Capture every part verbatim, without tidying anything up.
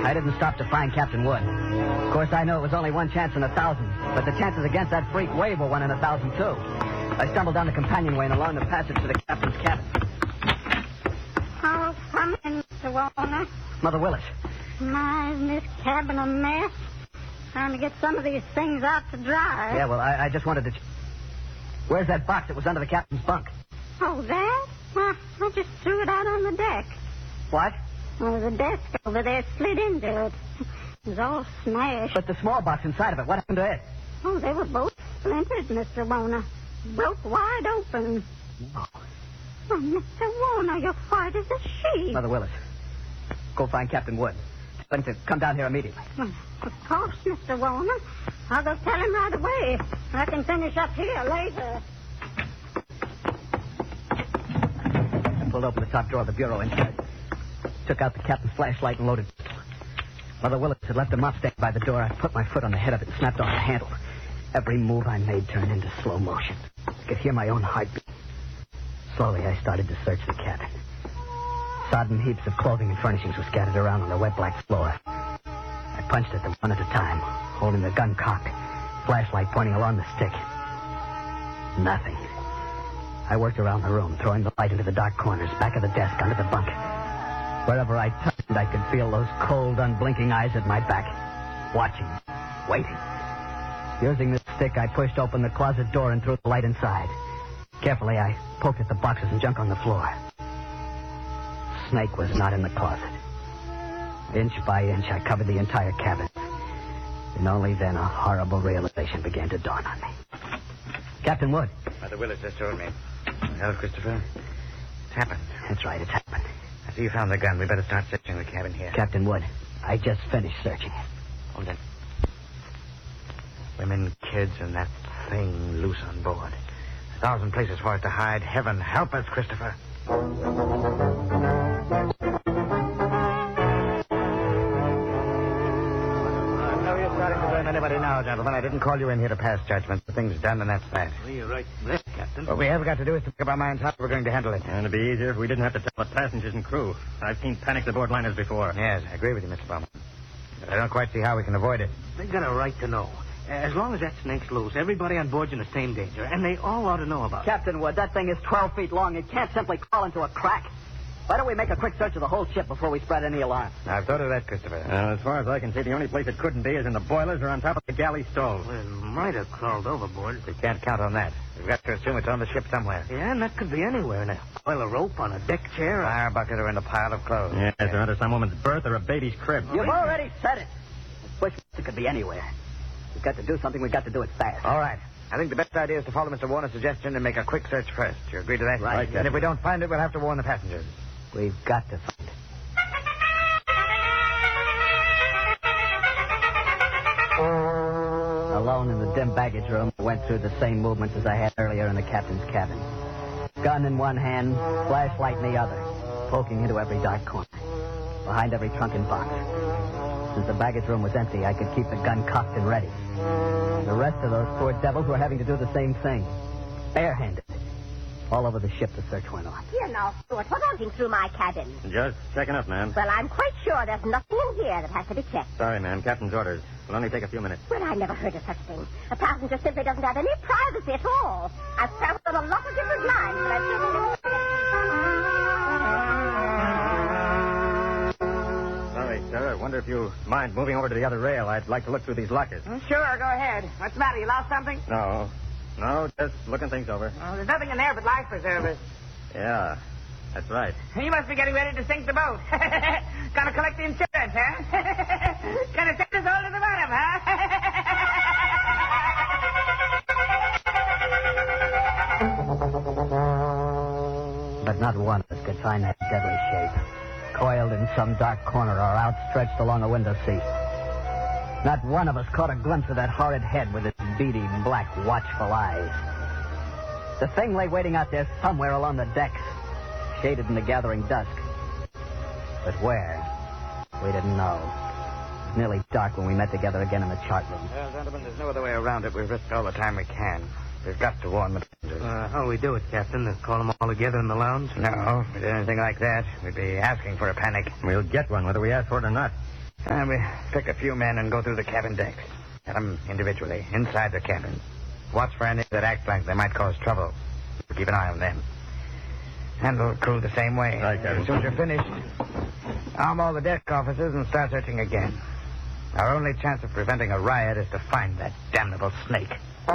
I didn't stop to find Captain Wood. Of course, I knew it was only one chance in a thousand, but the chances against that freak Wave were one in a thousand, too. I stumbled down the companionway and along the passage to the captain's cabin. Oh, come in, Mister Warner. Mother Willis. My, isn't this cabin a mess? Trying to get some of these things out to dry. Yeah, well, I, I just wanted to... Ch- Where's that box that was under the captain's bunk? Oh, that? Well, I just threw it out on the deck. What? Oh, the desk over there slid into it. It was all smashed. But the small box inside of it, what happened to it? Oh, they were both splintered, Mister Warner. Broke wide open. Oh. Oh, Mister Warner, you're white as a sheet. Mother Willis, go find Captain Wood. Tell him to come down here immediately. Well, of course, Mister Warner. I'll go tell him right away. I can finish up here later. I pulled open the top drawer of the bureau inside. Took out the captain's flashlight and loaded it. Mother Willis had left a mop stand by the door. I put my foot on the head of it and snapped on the handle. Every move I made turned into slow motion. I could hear my own heartbeat. Slowly, I started to search the cabin. Sodden heaps of clothing and furnishings were scattered around on the wet black floor. I punched at them one at a time, holding the gun cocked, flashlight pointing along the stick. Nothing. I worked around the room, throwing the light into the dark corners, back of the desk, under the bunk. Wherever I turned, I could feel those cold, unblinking eyes at my back, watching, waiting. Using the stick, I pushed open the closet door and threw the light inside. Carefully, I poked at the boxes and junk on the floor. Snake was not in the closet. Inch by inch, I covered the entire cabin. And only then a horrible realization began to dawn on me. Captain Wood. Mother Willis just told me. Well, Christopher, it's happened. That's right, it's happened. I see you found the gun. We better start searching the cabin here. Captain Wood, I just finished searching it. Hold it. Women, kids, and that thing loose on board. A thousand places for us to hide. Heaven help us, Christopher. Anybody now, gentlemen. I didn't call you in here to pass judgment. The thing's done, and that's that. Well, you're right, Bliss, Captain. What we have got to do is to make up our minds how we're going to handle it. And it'd be easier if we didn't have to tell the passengers and crew. I've seen panicked aboard liners before. Yes, I agree with you, Mister Bowman. But I don't quite see how we can avoid it. They got a right to know. As long as that snake's loose, everybody on board's in the same danger, and they all ought to know about it. Captain Wood, that thing is twelve feet long. It can't simply crawl into a crack. Why don't we make a quick search of the whole ship before we spread any alarm? I've thought of that, Christopher. Uh, as far as I can see, the only place it couldn't be is in the boilers or on top of the galley stove. Well, it might have crawled overboard. We can't count on that. We've got to assume it's on the ship somewhere. Yeah, and that could be anywhere. In a coil of rope, on a deck chair. Fire bucket or in a pile of clothes. Yes, or under some woman's berth or a baby's crib. You've already said it. Wish it could be anywhere. We've got to do something. We've got to do it fast. All right. I think the best idea is to follow Mister Warner's suggestion and make a quick search first. You agree to that? Right. And if we don't find it, we'll have to warn the passengers. We've got to find it. Alone in the dim baggage room, I went through the same movements as I had earlier in the captain's cabin. Gun in one hand, flashlight in the other, poking into every dark corner, behind every trunk and box. Since the baggage room was empty, I could keep the gun cocked and ready. The rest of those poor devils were having to do the same thing, barehanded. All over the ship, the search went on. Here now, Stuart, what hunting through my cabin? Just checking up, ma'am. Well, I'm quite sure there's nothing in here that has to be checked. Sorry, ma'am. Captain's orders. It'll only take a few minutes. Well, I never heard of such a thing. A passenger simply doesn't have any privacy at all. I've traveled on a lot of different lines, but I've never... Sorry, sir. I wonder if you mind moving over to the other rail. I'd like to look through these lockers. Sure, go ahead. What's the matter? You lost something? No. No, just looking things over. Oh, there's nothing in there but life preservers. Yeah, that's right. You must be getting ready to sink the boat. Gonna collect the insurance, huh? Gonna send us all to the bottom, huh? But not one of us could find that deadly shape, coiled in some dark corner or outstretched along a window seat. Not one of us caught a glimpse of that horrid head with its beady, black, watchful eyes. The thing lay waiting out there somewhere along the decks, shaded in the gathering dusk. But where? We didn't know. It was nearly dark when we met together again in the chart room. Well, gentlemen, there's no other way around it. We've risked all the time we can. We've got to warn the passengers. Uh, how'll we do it, Captain? Call them all together in the lounge? No, if we did anything like that, we'd be asking for a panic. We'll get one, whether we ask for it or not. Uh, we pick a few men and go through the cabin decks. Get them individually, inside the cabin. Watch for any that act like they might cause trouble. Keep an eye on them. Handle crew the same way. Right, Captain. As soon as you're finished, arm all the deck officers and start searching again. Our only chance of preventing a riot is to find that damnable snake.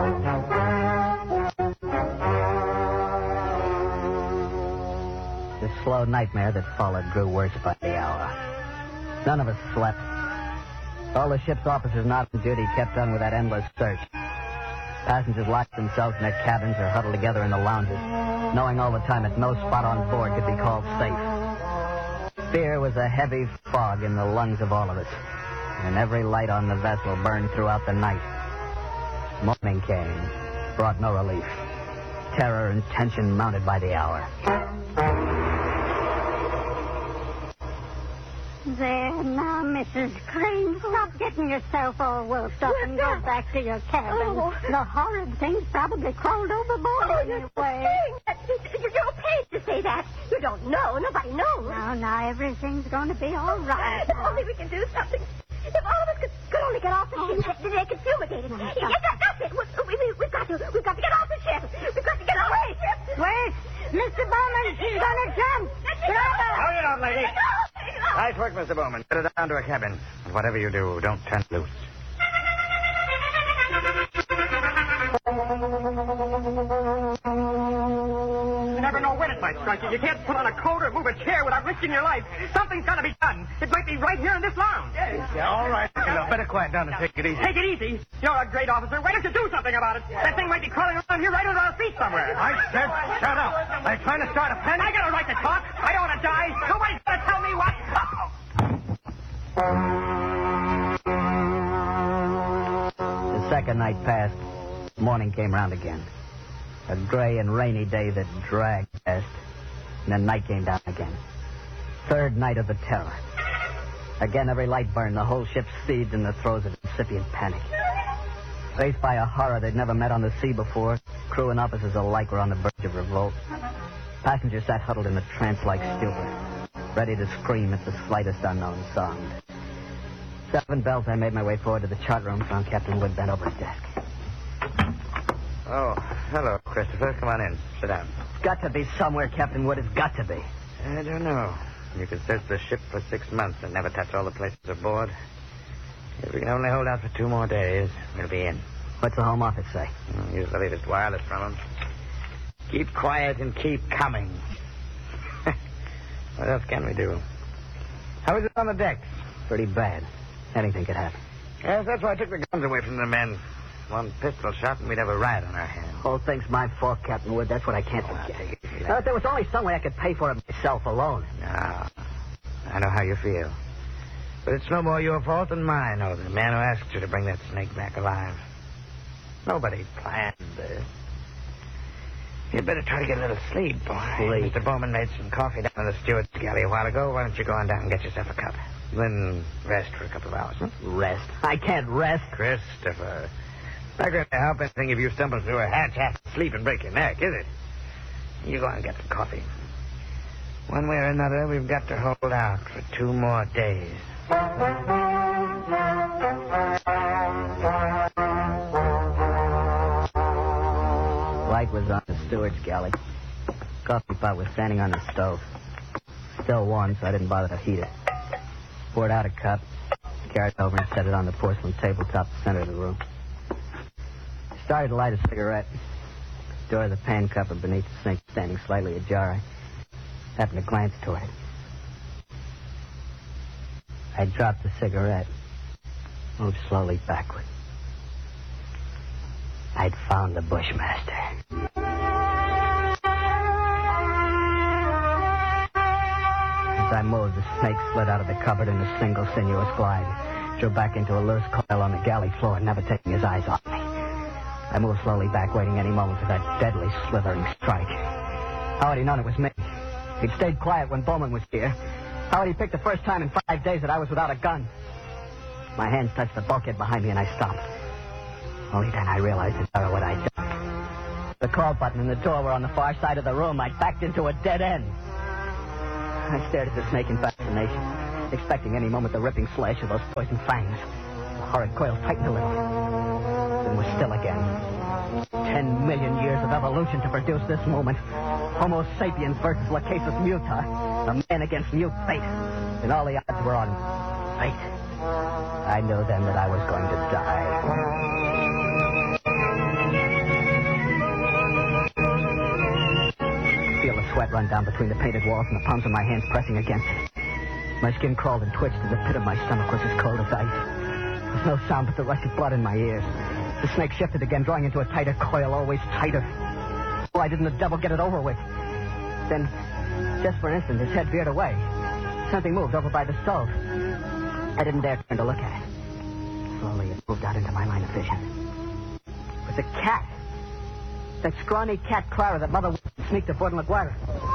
The slow nightmare that followed grew worse by the hour. None of us slept. All the ship's officers not on duty kept on with that endless search. Passengers locked themselves in their cabins or huddled together in the lounges, knowing all the time that no spot on board could be called safe. Fear was a heavy fog in the lungs of all of us, and every light on the vessel burned throughout the night. Morning came, brought no relief. Terror and tension mounted by the hour. There now, Missus Crane. Stop getting yourself all worked up and go back to your cabin. Oh. The horrid thing's probably crawled overboard Oh, anyway. you're, you're paid to say that. You don't know. Nobody knows. Now, now, everything's going to be all right. If only we can do something. If all of us could, could only get off the ship, they, they could fumigate it. Oh, Yeah, that, that's it. We, we, we, we've got to, we've got to get off the ship. We've got to get off the ship. Wait! Mister Bowman, she's going to jump! Hurry up, lady. Nice work, Mister Bowman. Get her down to a cabin. And whatever you do, don't turn loose. You never know when it might strike you. You can't put on a coat or move a chair without risking your life. Something's got to be done. It might be right here in this lounge. Yeah, all right. Now, better quiet down and take it easy. Take it easy. You're a great officer. Why don't you do something about it? That thing might be crawling around here right under our feet somewhere. I said shut up. Are you trying to start a panic? I got a right to talk. I don't want to die. Nobody's going to tell me what. The second night passed. Morning came round again. A gray and rainy day that dragged past. And then night came down again. Third night of the terror. Again, every light burned. The whole ship seethed in the throes of incipient panic. Faced by a horror they'd never met on the sea before, crew and officers alike were on the verge of revolt. Passengers sat huddled in a trance-like stupor, ready to scream at the slightest unknown sound. Seven bells, I made my way forward to the chart room, found Captain Wood bent over his desk. Oh, hello, Christopher. Come on in. Sit down. It's got to be somewhere, Captain Wood. It's got to be. I don't know. You could search the ship for six months and never touch all the places aboard. If we can only hold out for two more days, we'll be in. What's the Home Office say? Mm, Use the latest wireless from them. Keep quiet and keep coming. What else can we do? How is it on the decks? Pretty bad. Anything could happen. Yes, that's why I took the guns away from the men. One pistol shot and we'd have a riot on our hands. Whole thing's my fault, Captain Wood. That's what I can't Oh, forget. take it easy, Now, lad. if there was only some way I could pay for it myself alone. No. I know how you feel. But it's no more your fault than mine, or the man who asked you to bring that snake back alive. Nobody planned this. You'd better try to get a little sleep, boy. Sleep? Mister Bowman made some coffee down in the steward's galley a while ago. Why don't you go on down and get yourself a cup? Then rest for a couple of hours, huh? Rest? I can't rest. Christopher. Not going to help anything if you stumble through a hatch half asleep and break your neck, is it? You go on and get some coffee. One way or another, we've got to hold out for two more days. Light was on the steward's galley. Coffee pot was standing on the stove. Still warm, so I didn't bother to heat it. Poured out a cup, carried it over and set it on the porcelain tabletop in the center of the room. Started to light a cigarette. The door of the pan cupper beneath the sink standing slightly ajar. I happened to glance toward it. I dropped the cigarette, moved slowly backward. I'd found the Bushmaster. As I moved, the snake slid out of the cupboard in a single sinuous glide, drew back into a loose coil on the galley floor, never taking his eyes off me. I moved slowly back, waiting any moment for that deadly, slithering strike. How had he known it was me? He'd stayed quiet when Bowman was here. How had he picked the first time in five days that I was without a gun? My hands touched the bulkhead behind me, and I stopped. Only then I realized the terror what I'd done. The call button and the door were on the far side of the room. I backed into a dead end. I stared at the snake in fascination. expecting any moment the ripping slash of those poison fangs. The horrid coil tightened a little, then was still again. Ten million years of evolution to produce this moment. Homo sapiens versus Lachesis muta. A man against mute fate. And all the odds were on fate. I knew then that I was going to die. Feel the sweat run down between the painted walls and the palms of my hands pressing against it. My skin crawled and twitched, and the pit of my stomach was as cold as ice. There was no sound but the rush of blood in my ears. The snake shifted again, drawing into a tighter coil, always tighter. Why didn't the devil get it over with? Then, just for an instant, his head veered away. Something moved over by the stove. I didn't dare turn to look at it. Slowly, it moved out into my line of vision. It was a cat. That scrawny cat Clara that Mother sneaked aboard LaGuardia.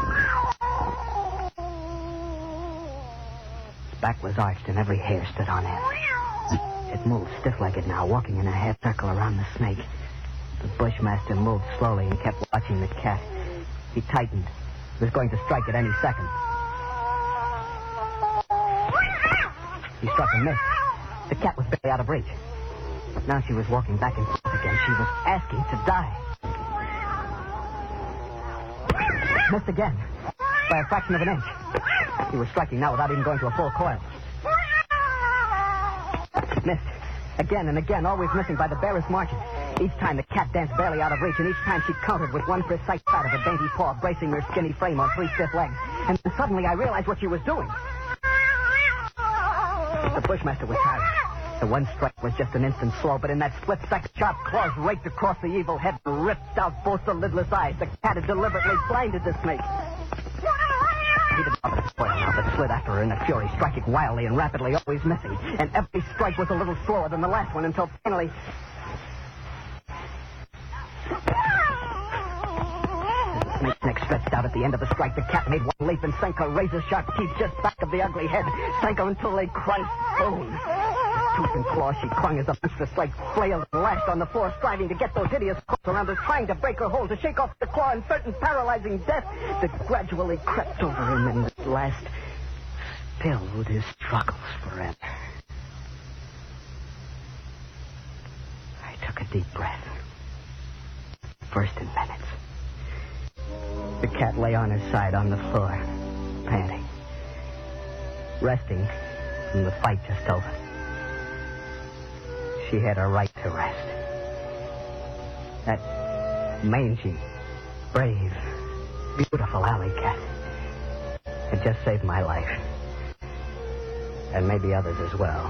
Its back was arched and every hair stood on end. It moved stiff-legged now, walking in a half circle around the snake. The bushmaster moved slowly and kept watching the cat. He tightened. He was going to strike at any second. He struck and missed. The cat was barely out of reach. Now she was walking back and forth again. She was asking to die. Missed again. By a fraction of an inch. He was striking now without even going to a full coil. Missed. Again and again, always missing by the barest margin. Each time the cat danced barely out of reach, and each time she countered with one precise pat of a dainty paw, bracing her skinny frame on three stiff legs. And then suddenly I realized what she was doing. The bushmaster was tired. The one strike was just an instant slow, but in that split second, sharp claws raked across the evil head and ripped out both the lidless eyes. The cat had deliberately blinded the snake. He didn't bother to spoil now, but slid after her in a fury, striking wildly and rapidly, always missing. And every strike was a little slower than the last one until finally... The snake's neck stretched out at the end of the strike. The cat made one leap and sank her razor-sharp teeth just back of the ugly head. Sank her until they crunched bone. Tooth and claw, she clung as the monstrous snake flailed and lashed on the floor, striving to get those hideous claws around her, trying to break her hold, to shake off the claw and certain paralyzing death that gradually crept over him and at last stilled his struggles forever. I took a deep breath. First in minutes. The cat lay on her side on the floor, panting, resting from the fight just over. She had a right to rest. That mangy, brave, beautiful alley cat had just saved my life. And maybe others as well.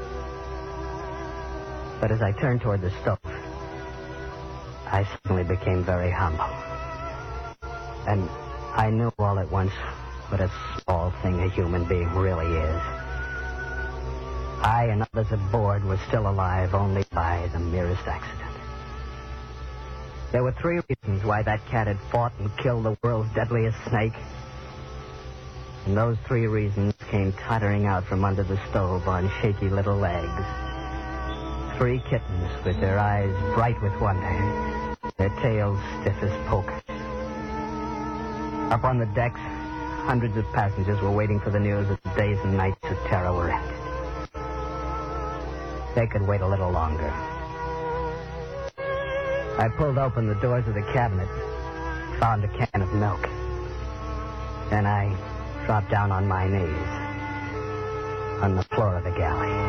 But as I turned toward the stove, I suddenly became very humble. And I knew all at once what a small thing a human being really is. I and others aboard were still alive only by the merest accident. There were three reasons why that cat had fought and killed the world's deadliest snake. And those three reasons came tottering out from under the stove on shaky little legs. Three kittens with their eyes bright with wonder, their tails stiff as pokers. Up on the decks, hundreds of passengers were waiting for the news that the days and nights of terror were ended. They could wait a little longer. I pulled open the doors of the cabinet, found a can of milk. Then I dropped down on my knees on the floor of the galley.